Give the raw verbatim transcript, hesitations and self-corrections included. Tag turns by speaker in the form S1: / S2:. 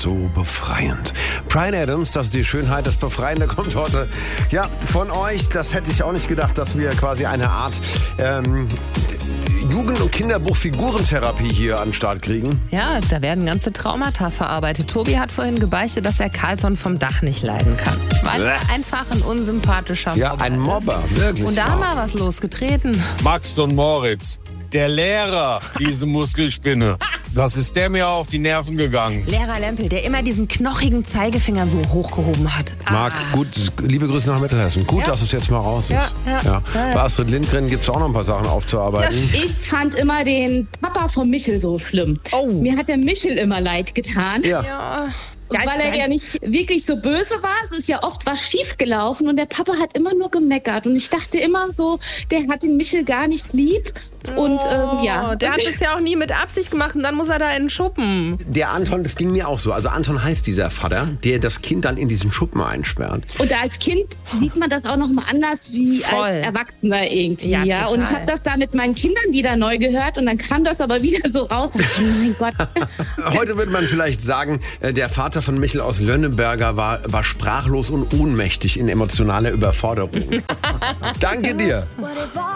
S1: so befreiend. Bryan Adams, das ist die Schönheit, das Befreiende kommt heute ja von euch. Das hätte ich auch nicht gedacht, dass wir quasi eine Art ähm, Jugend- und Kinderbuch-Figurentherapie hier an den Start kriegen.
S2: Ja, da werden ganze Traumata verarbeitet. Tobi hat vorhin gebeichtet, dass er Carlson vom Dach nicht leiden kann. Weil er einfach ein unsympathischer
S1: Ja,
S2: Mobber
S1: ein Mobber,
S2: ist.
S1: wirklich.
S2: Und da haben wir was losgetreten.
S3: Max und Moritz, der Lehrer, diese Muskelspinne. Was ist der mir auf die Nerven gegangen?
S2: Lehrer Lempel, der immer diesen knochigen Zeigefinger so hochgehoben hat.
S1: Marc,
S2: Ah.
S1: gut, liebe Grüße nach Mittelhessen. Gut,
S2: Ja.
S1: dass es jetzt mal raus ist.
S2: Ja, ja, ja,
S1: Bei
S2: ja.
S1: Astrid Lindgren gibt es auch noch ein paar Sachen aufzuarbeiten.
S4: Ich fand immer den Papa von Michel so schlimm.
S2: Oh.
S4: Mir hat der Michel immer leid getan.
S1: Ja.
S2: Ja. Ja, ich
S4: weil er
S2: mein-
S4: ja nicht wirklich so böse war. Es ist ja oft was schief gelaufen und der Papa hat immer nur gemeckert. Und ich dachte immer so, der hat den Michel gar nicht lieb. Und ähm, ja.
S2: Oh, der hat es ja auch nie mit Absicht gemacht und dann muss er da in den Schuppen.
S1: Der Anton, das ging mir auch so. Also Anton heißt dieser Vater, der das Kind dann in diesen Schuppen einsperrt.
S4: Und als Kind sieht man das auch noch mal anders wie
S2: Voll.
S4: als Erwachsener irgendwie.
S2: Ja,
S4: Ja,
S2: total.
S4: und ich habe das da mit meinen Kindern wieder neu gehört und dann kam das aber wieder so raus. Und ich, oh mein Gott.
S1: Heute würde man vielleicht sagen, äh, der Vater von Michel aus Lönneberger war, war sprachlos und ohnmächtig in emotionaler Überforderung. Danke dir.